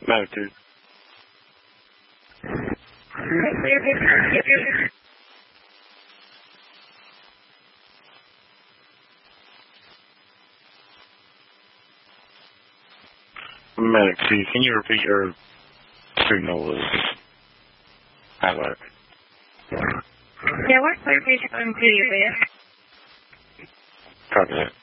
Medic 2. Medic 2, can you repeat your signal? Highlight. Yeah, what clarification on clear? Copy that.